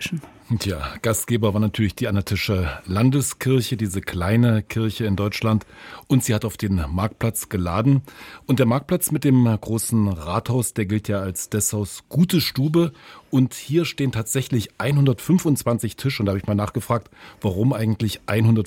dazwischen. Tja, Gastgeber war natürlich die Anhaltische Landeskirche, diese kleine Kirche in Deutschland. Und sie hat auf den Marktplatz geladen. Und der Marktplatz mit dem großen Rathaus, der gilt ja als Dessaus gute Stube. Und hier stehen tatsächlich 125 Tische. Und da habe ich mal nachgefragt, warum eigentlich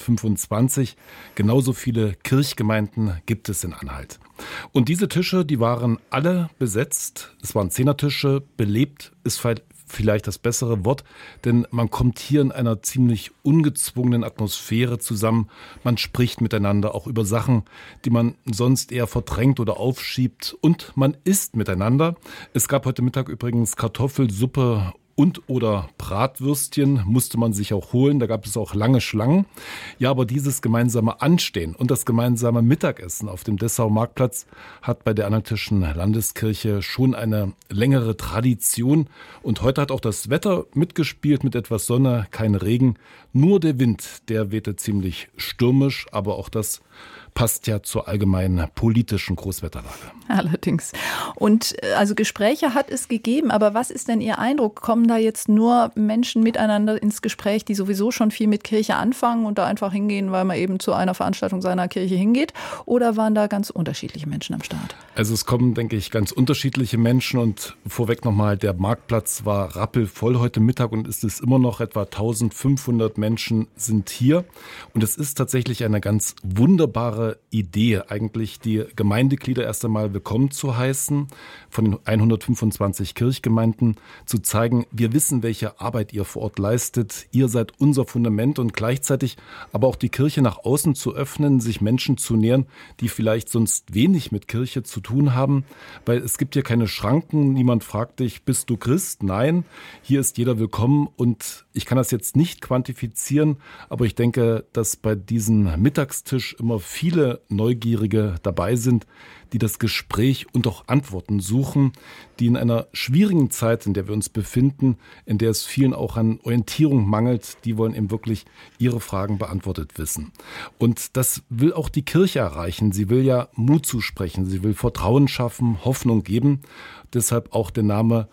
125? Genauso viele Kirchgemeinden gibt es in Anhalt. Und diese Tische, die waren alle besetzt. Es waren Zehnertische, belebt ist vielleicht das bessere Wort, denn man kommt hier in einer ziemlich ungezwungenen Atmosphäre zusammen. Man spricht miteinander auch über Sachen, die man sonst eher verdrängt oder aufschiebt, und man isst miteinander. Es gab heute Mittag übrigens Kartoffelsuppe und oder Bratwürstchen, musste man sich auch holen. Da gab es auch lange Schlangen. Ja, aber dieses gemeinsame Anstehen und das gemeinsame Mittagessen auf dem Dessauer Marktplatz hat bei der Anhaltischen Landeskirche schon eine längere Tradition. Und heute hat auch das Wetter mitgespielt, mit etwas Sonne, kein Regen. Nur der Wind, der wehte ziemlich stürmisch, aber auch das passt ja zur allgemeinen politischen Großwetterlage. Allerdings. Und also Gespräche hat es gegeben, aber was ist denn Ihr Eindruck? Kommen da jetzt nur Menschen miteinander ins Gespräch, die sowieso schon viel mit Kirche anfangen und da einfach hingehen, weil man eben zu einer Veranstaltung seiner Kirche hingeht? Oder waren da ganz unterschiedliche Menschen am Start? Also es kommen, denke ich, ganz unterschiedliche Menschen, und vorweg nochmal, der Marktplatz war rappelvoll heute Mittag und ist es immer noch. Etwa 1500 Menschen sind hier, und es ist tatsächlich eine ganz wunderbare Idee, eigentlich die Gemeindeglieder erst einmal willkommen zu heißen, von den 125 Kirchgemeinden zu zeigen, wir wissen, welche Arbeit ihr vor Ort leistet, ihr seid unser Fundament, und gleichzeitig aber auch die Kirche nach außen zu öffnen, sich Menschen zu nähern, die vielleicht sonst wenig mit Kirche zu tun haben, weil es gibt hier keine Schranken, niemand fragt dich, bist du Christ? Nein, hier ist jeder willkommen, und ich kann das jetzt nicht quantifizieren, aber ich denke, dass bei diesem Mittagstisch immer viele Neugierige dabei sind, die das Gespräch und auch Antworten suchen, die in einer schwierigen Zeit, in der wir uns befinden, in der es vielen auch an Orientierung mangelt, die wollen eben wirklich ihre Fragen beantwortet wissen. Und das will auch die Kirche erreichen. Sie will ja Mut zusprechen, sie will Vertrauen schaffen, Hoffnung geben. Deshalb auch der Name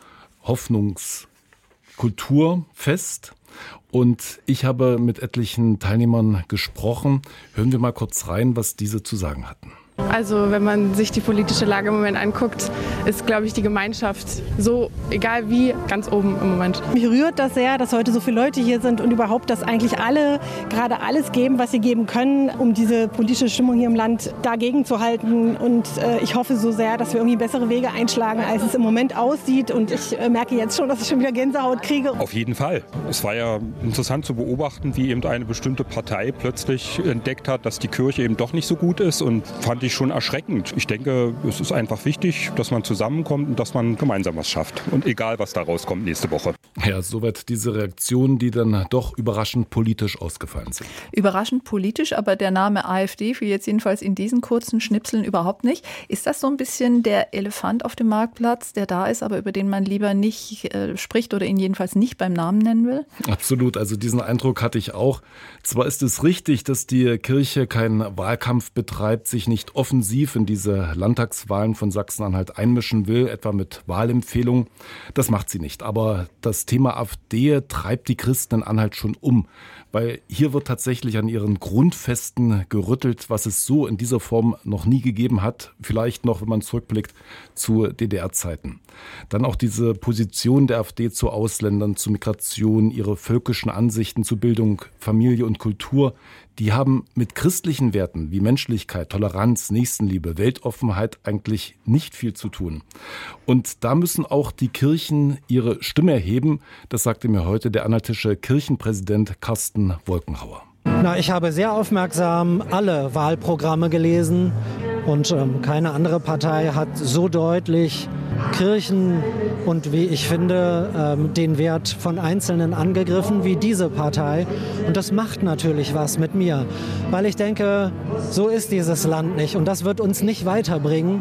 Hoffnungskulturfest. Und ich habe mit etlichen Teilnehmern gesprochen. Hören wir mal kurz rein, was diese zu sagen hatten. Also wenn man sich die politische Lage im Moment anguckt, ist, glaube ich, die Gemeinschaft so, egal wie, ganz oben im Moment. Mich rührt das sehr, dass heute so viele Leute hier sind und überhaupt, dass eigentlich alle gerade alles geben, was sie geben können, um diese politische Stimmung hier im Land dagegen zu halten. Und ich hoffe so sehr, dass wir irgendwie bessere Wege einschlagen, als es im Moment aussieht. Und ich merke jetzt schon, dass ich schon wieder Gänsehaut kriege. Auf jeden Fall. Es war ja interessant zu beobachten, wie eben eine bestimmte Partei plötzlich entdeckt hat, dass die Kirche eben doch nicht so gut ist, und fand ich schon erschreckend. Ich denke, es ist einfach wichtig, dass man zusammenkommt und dass man gemeinsam was schafft. Und egal, was da rauskommt nächste Woche. Ja, soweit diese Reaktionen, die dann doch überraschend politisch ausgefallen sind. Überraschend politisch, aber der Name AfD fiel jetzt jedenfalls in diesen kurzen Schnipseln überhaupt nicht. Ist das so ein bisschen der Elefant auf dem Marktplatz, der da ist, aber über den man lieber nicht spricht oder ihn jedenfalls nicht beim Namen nennen will? Absolut, also diesen Eindruck hatte ich auch. Zwar ist es richtig, dass die Kirche keinen Wahlkampf betreibt, sich nicht offensiv in diese Landtagswahlen von Sachsen-Anhalt einmischen will, etwa mit Wahlempfehlungen. Das macht sie nicht. Aber das Thema AfD treibt die Christen in Anhalt schon um, weil hier wird tatsächlich an ihren Grundfesten gerüttelt, was es so in dieser Form noch nie gegeben hat. Vielleicht noch, wenn man zurückblickt, zu DDR-Zeiten. Dann auch diese Position der AfD zu Ausländern, zu Migration, ihre völkischen Ansichten zu Bildung, Familie und Kultur, die haben mit christlichen Werten wie Menschlichkeit, Toleranz, Nächstenliebe, Weltoffenheit eigentlich nicht viel zu tun. Und da müssen auch die Kirchen ihre Stimme erheben. Das sagte mir heute der anhaltische Kirchenpräsident Carsten Wolkenhauer. Ich habe sehr aufmerksam alle Wahlprogramme gelesen, und keine andere Partei hat so deutlich Kirchen und, wie ich finde, den Wert von Einzelnen angegriffen wie diese Partei. Und das macht natürlich was mit mir, weil ich denke, so ist dieses Land nicht, und das wird uns nicht weiterbringen,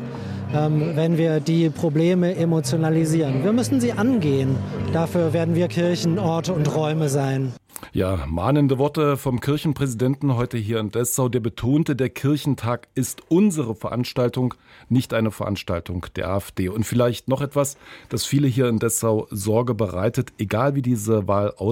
wenn wir die Probleme emotionalisieren. Wir müssen sie angehen. Dafür werden wir Kirchen, Orte und Räume sein. Ja, mahnende Worte vom Kirchenpräsidenten heute hier in Dessau. Der betonte, der Kirchentag ist unsere Veranstaltung, nicht eine Veranstaltung der AfD. Und vielleicht noch etwas, das viele hier in Dessau Sorge bereitet, egal wie diese Wahl aussieht.